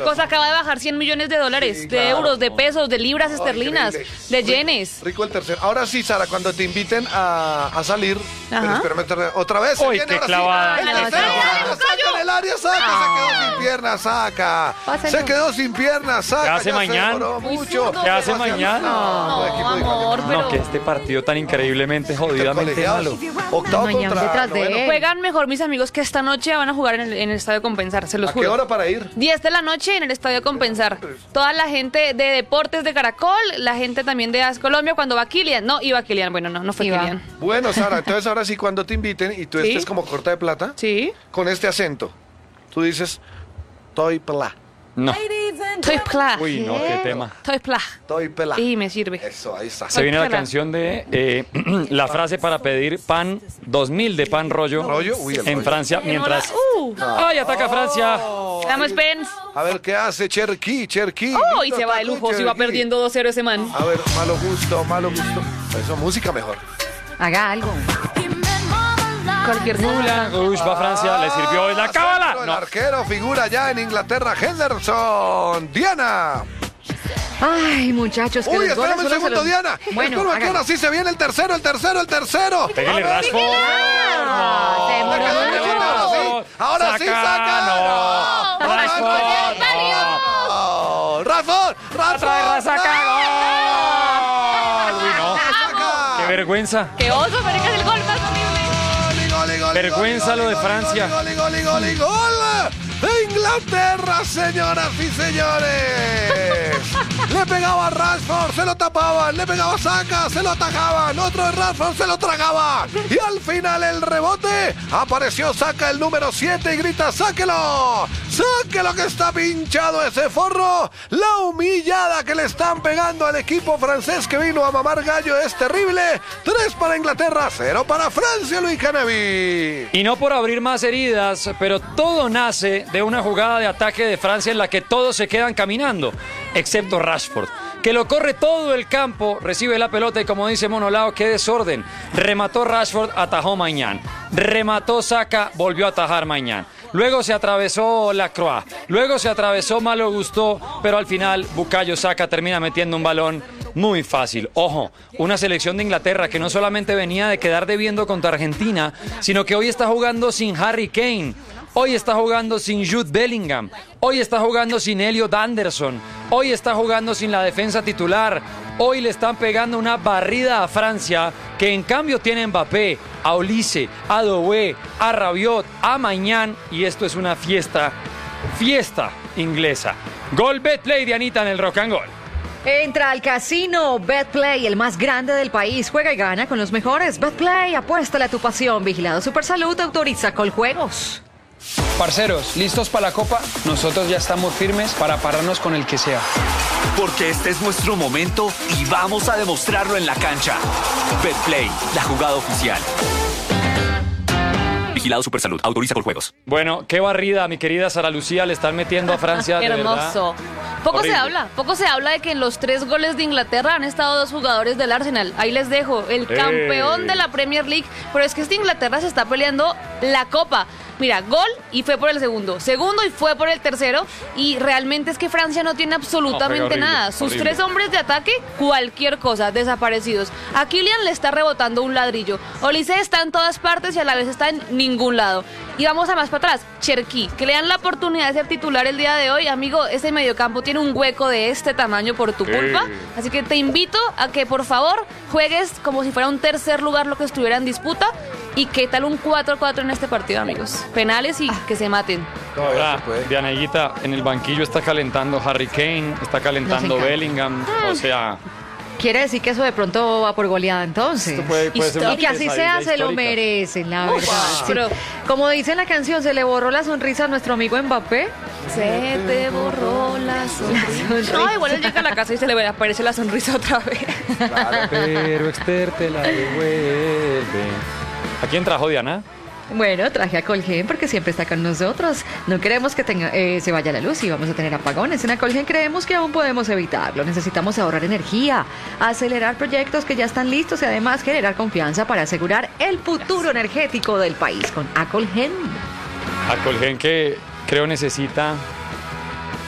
cosa acaba de bajar 100 millones de dólares, Sí, de claro. euros, de pesos, de libras esterlinas, Increíble. de yenes. Rico el tercero. Ahora sí, Sara, cuando te inviten a salir, Ajá. pero espérame otra vez. Uy, viene qué ahora sí. clavada. El No, tercero, no, no, saca en el área, saca, se quedó sin piernas, saca. Pásenlo. Se quedó sin piernas, saca. ¿Qué hace ya se mañana? demoró Muy mucho. zurdo, ¿Qué hace pero- mañana? No, equipo de amor, Cali. pero... No, que este partido tan increíblemente jodidamente Colegiados. malo. Octavo Mañana contra detrás de noveno. él. Juegan mejor mis amigos que esta noche van a jugar en el Estadio Compensar, se los ¿A qué juro. hora para ir? 10 de la noche en el Estadio Compensar. Toda la gente de Deportes de Caracol, la gente también de AS Colombia, cuando va Kylian. No, iba Kylian, bueno, no fue Iba. Kylian. Bueno, Sara, entonces ahora sí, cuando te inviten y tú Sí. estés como corta de plata, Sí. con este acento, tú dices, toy pla, No. Estoy pla. Uy, no, qué tema. Estoy pla. toy pla. Y me sirve. Eso, ahí está. Se viene la Espera. canción de la frase para pedir pan, 2000 de pan rollo, ¿Rollo? Uy, el en rollo. Francia, mientras... ¡Ay, ataca Francia! Vamos, Pence. A ver, ¿qué hace Cherky? Oh, y se va de lujo, si va perdiendo 2-0 ese man. A ver, malo gusto, malo gusto. Eso, música mejor. Haga algo. Cualquier cosa. Uy, va Francia, le sirvió la cábala. El No. arquero figura ya en Inglaterra, Henderson. Diana. Ay, muchachos, que Uy, los goles espérame un solo se segundo, los- Diana. Bueno, Espero que hágale. ahora sí se viene el tercero. Pégale, A ver, Rashford. Ah, se Se demoró quedó mucho. Diana, ahora sí, saca. No. No, Rashford. no. Rashford, Otra vez saca. ¡Gol! Uy, no. Saca. Qué vergüenza. ¡Qué oso, marica, es el gol más horrible! Gol, Vergüenza lo de Francia. Gol de Inglaterra, señoras y señores. Le pegaba a Rashford, se lo tapaban. Le pegaba a Saka, se lo atajaban. Otro de Rashford se lo tragaba. Y al final el rebote. Apareció Saka, el número 7, y grita: ¡sáquelo! ¡Sáquelo, que está pinchado ese forro! La humillada que le están pegando al equipo francés que vino a mamar gallo es terrible. 3 para Inglaterra, 0 para Francia, Luis Canevi. Y no por abrir más heridas, pero todo nace de una jugada de ataque de Francia en la que todos se quedan caminando, excepto Rashford, que lo corre todo el campo, recibe la pelota y, como dice Monolao, qué desorden. Remató Rashford, atajó Maignan. Remató Saka, volvió a atajar Maignan. Luego se atravesó Lacroix, luego se atravesó Malo Gusto, pero al final Bukayo Saka termina metiendo un balón muy fácil. Ojo, una selección de Inglaterra que no solamente venía de quedar debiendo contra Argentina, sino que hoy está jugando sin Harry Kane, hoy está jugando sin Jude Bellingham, hoy está jugando sin Elliot Anderson, hoy está jugando sin la defensa titular, hoy le están pegando una barrida a Francia, que en cambio tiene a Mbappé, a Olise, a Doué, a Rabiot, a Maignan, y esto es una fiesta inglesa. Gol Betplay de Anita en el Rock and Roll. Entra al casino Betplay, el más grande del país. Juega y gana con los mejores. Betplay, apuéstale a tu pasión. Vigilado Supersalud, autoriza Coljuegos. Parceros, ¿listos para la copa? Nosotros ya estamos firmes para pararnos con el que sea. Porque este es nuestro momento y vamos a demostrarlo en la cancha. Betplay, la jugada oficial. Vigilado Supersalud. Autoriza Coljuegos. Bueno, qué barrida, mi querida Sara Lucía, le están metiendo a Francia, de Hermoso. verdad. Poco Horrible. se habla de que en los 3 goles de Inglaterra han estado 2 jugadores del Arsenal. Ahí les dejo, el campeón de la Premier League. Pero es que esta Inglaterra se está peleando la Copa. Mira, gol y fue por el segundo y fue por el tercero. Y realmente es que Francia no tiene absolutamente No, horrible, nada. Sus horrible. 3 hombres de ataque, cualquier cosa, desaparecidos. A Kylian le está rebotando un ladrillo. Olise está en todas partes y a la vez está en ningún lado. Y vamos a más para atrás, Cherky, que le dan la oportunidad de ser titular el día de hoy. Amigo, ese mediocampo tiene un hueco de este tamaño por tu culpa. Así que te invito a que por favor juegues como si fuera un tercer lugar lo que estuviera en disputa. ¿Y qué tal un 4-4 en este partido, amigos? Penales y que se maten. Ahora, Dianeguita, en el banquillo está calentando Harry Kane, está calentando Nos encanta. Bellingham, o sea... Quiere decir que eso de pronto va por goleada entonces. Esto puede ser una Y que así pesadilla sea, se lo histórica. merecen, la verdad. Sí. Pero- Como dice en la canción, se le borró la sonrisa a nuestro amigo Mbappé. Se te borró la sonrisa. No, igual él llega a la casa y se le aparece la sonrisa otra vez. Pero Esther te la devuelve. ¿A quién trajo, Diana? Bueno, traje a Colgen porque siempre está con nosotros. No queremos que se vaya la luz y vamos a tener apagones. En Acolgen creemos que aún podemos evitarlo. Necesitamos ahorrar energía, acelerar proyectos que ya están listos y además generar confianza para asegurar el futuro energético del país con Acolgen. A Colgen, que creo necesita